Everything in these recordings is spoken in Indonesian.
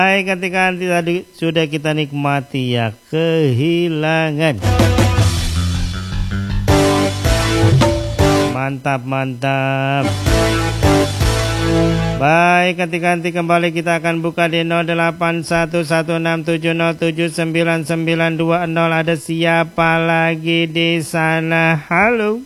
Baik, ketika tadi sudah kita nikmati ya kehilangan. Mantap, mantap. Baik, ketika kembali kita akan buka di 081167079920. Ada siapa lagi di sana? Halo.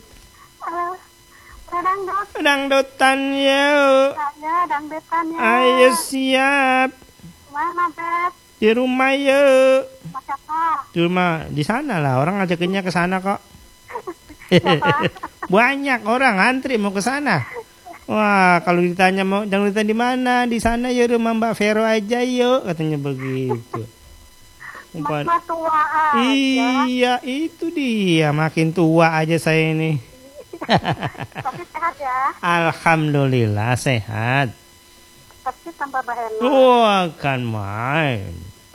Dangdutan yuk. Dangdutan yuk. Ayo siap. Mana, Beb? Di rumah yuk. Siapa? Di rumah, di sana lah. Orang ajakinnya ke sana kok. Banyak orang antri mau ke sana. Wah, kalau ditanya mau dangdutan di mana? Di sana ya rumah Mbak Vero aja yuk, katanya begitu. Mas tua aja. Iya, itu dia. Makin tua aja saya ini. Tapi sehat ya? Alhamdulillah sehat. Tapi tambah bahenol. Wah, kan main.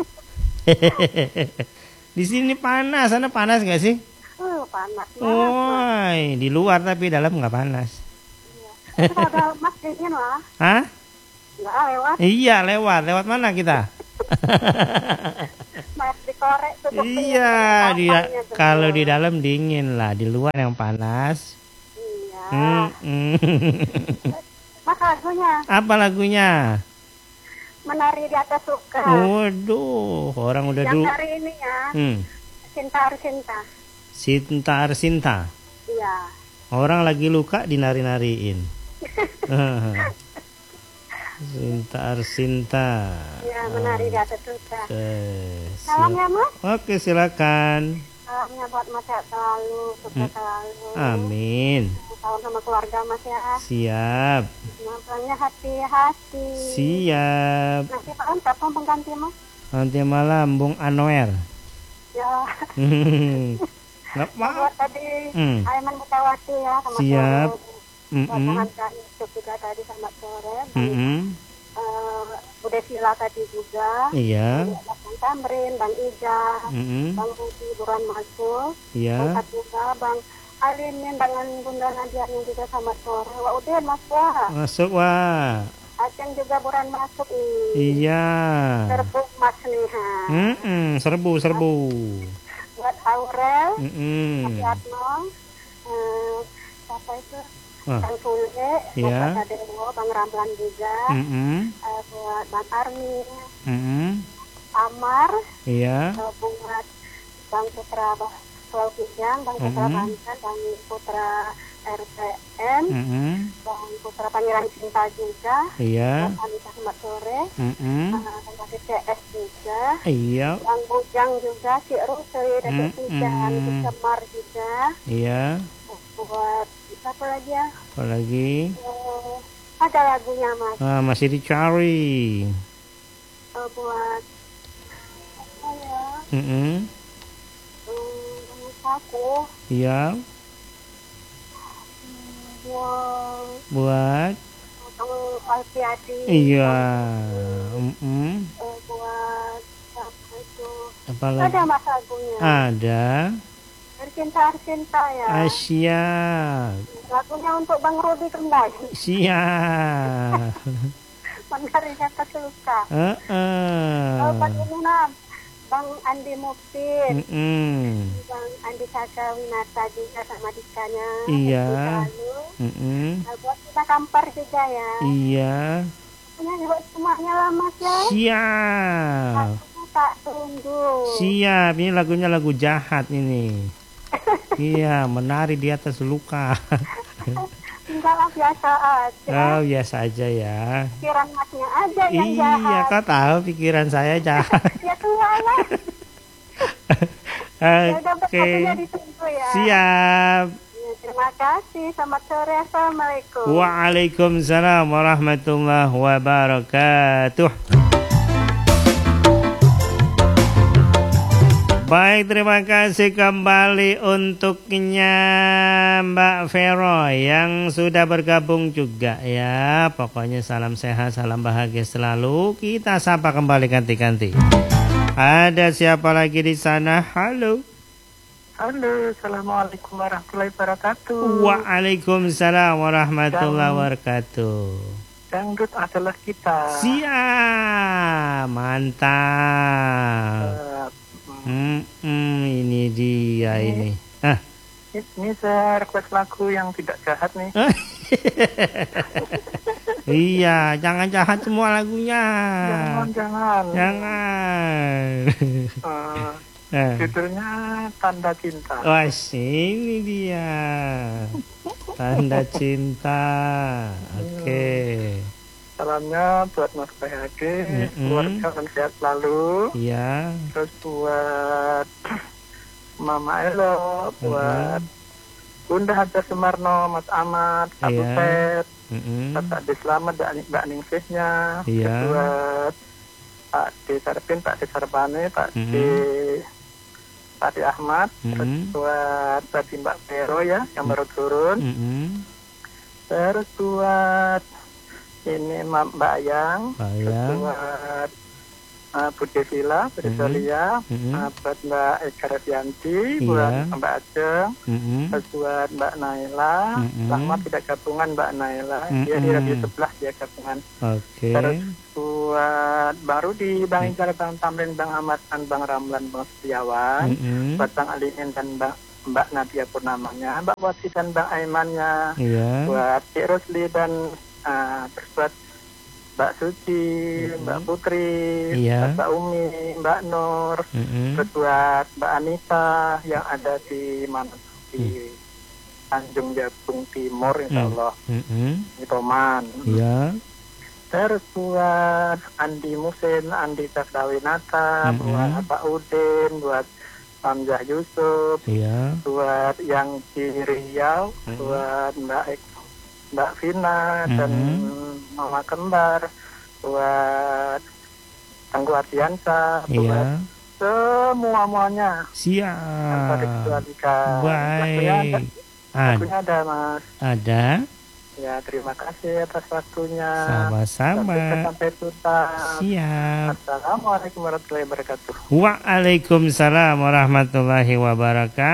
Di sini panas, sana panas nggak sih? Panas. Woi, di luar tapi dalam nggak panas. Iya. Ada Mas dingin lah. Hah? Nggak lewat. Iya, lewat mana kita? Mas dikorek tuh. Iya, dia kalau di dalam dingin lah, di luar yang panas. Iya. Mas lagunya? Apa lagunya? Menari di atas suka. Waduh, orang udah dulu. Yang hari ini ya. Cinta harus cinta. Cinta harus cinta. Iya. Orang lagi luka dinari-nariin. Cinta harus cinta. Iya, menari di atas suka. Salam ya, Mas. Oke, silakan. Salamnya buat Mas sehat selalu, sukses selalu. Amin. Tahun sama keluarga Mas ya. Siap. Makanya hati-hati. Siap. Nanti malam siapa pengganti Mas? Nanti malam Bung Anwar. Ya. Nggak apa. Buat tadi Aiman Mutawati ya. Sama siap. Buat juga tadi selamat sore. Bude Sila tadi juga. Iya. Bang Tamrin, Bang Ija, Bang Budi, Buran Masuk. Iya. Bang juga Bang Alimin dengan Bunda Nadia yang juga selamat sore. Wah udah Mas wah. Masuk wah. Aceng juga buran masuk Iya. Serbu Mas Niha. Serbu. Buat Aurel. Mas Yatno. Siapa itu? Bang Sule. Iya. Bang Dewo, Bang Ramlan juga. Buat Bang Armin. Amar. Iya. Buat Bang Putra Pulau Kijang, Bang Putra Banten, Bang Putra RPM, Bang Putra Pangeran Cinta juga, iya. Bang Anissa selamat sore, Bang CS juga, iya. Bang Bujang juga, si Rusri, Datuk Tijan, si Semar juga, iya. Buat apa lagi ya? Apa lagi? Ada lagunya Mas. Masih dicari. Buat apa ya? Aku. Iya. Buat. Alfiati. Iya. Buat apa itu? Apa lagi? Ada mas lagunya. Ada. Cinta ya. Siap. Lagunya untuk Bang Rudi kembali. Siap. Menari kata suka. Bang ini Bang Andi Muktin, Bang Andi Saka Winata juga sama Dikanya. Iya. Buat kita kampar juga ya. Iya. Punya buat semuanya lah Mas ya. Siap. Aku tak tunggu. Siap. Ini lagunya lagu jahat ini. Iya, menari di atas luka. Enggak lah, biasa aja. Oh, biasa aja ya. Pikiran Masnya aja yang jahat. Iya, kau tahu pikiran saya jahat. Ya tua lah. Oke. Ya. Siap. Ya, terima kasih. Selamat sore. Assalamualaikum. Waalaikumsalam warahmatullahi wabarakatuh. Baik, terima kasih kembali untuknya Mbak Vero yang sudah bergabung juga ya. Pokoknya salam sehat, salam bahagia selalu. Kita sapa kembali ganti-ganti. Ada siapa lagi di sana? Halo. Halo, assalamualaikum warahmatullahi wabarakatuh. Waalaikumsalam warahmatullahi wabarakatuh. dangdut adalah kita. Siap, mantap. Ini dia ini. Ini saya request lagu yang tidak jahat nih. Iya, jangan jahat semua lagunya. Jangan. Judulnya Tanda Cinta. Wah, ini dia. Tanda Cinta. Oke. Salamnya buat Mas PHG, keluarga kan sehat selalu. Iya. Terus buat Mama Elo, buat Bunda Hajar Sumarno, Mas Ahmad, Pak Butet, Pak Ade Selamat, Mbak Ningsihnya, buat Pak D Sarpin, Pak D Sarpane, Pak D Ahmad, terus buat tadi Mbak Vero ya, yang baru turun, terus buat ini Mbak Yang, terus buat Budi Villa, Budi Solia, buat Mbak Eka Revianti, buat Mbak Ajeng, terus buat Mbak Naila, lama tidak gabungan Mbak Naila, dia di radio sebelah dia gabungan. Terus buat baru di Bang Ijar, Bang Tamrin, Bang Ahmad, dan Bang Ramlan, Bang Setiawan, buat Bang Alimin dan Mbak Nadia Purnamanya, Mbak Wati dan Bang Aimannya, buat Cik Rosli dan terus buat Mbak Suci, Mbak Putri, Mbak Umi, Mbak Nur, terus buat Mbak Anita yang ada di mana di Tanjung Jabung Timur, insya Allah, di Toman. Terus buat Andi Musin, Andi Tasdawinata, buat Pak Udin, buat Hamzah Yusuf, buat yang di Riau, buat Mbak Vina dan Mama Kembar, buat Tangguh Ardiansa, buat semuanya. Siap. Baik. Lagunya ada, Mas. Ada. Ya, terima kasih atas waktunya. Sama-sama. Sampai tuntas. Siap. Assalamualaikum warahmatullahi wabarakatuh. Waalaikumsalam warahmatullahi wabarakatuh.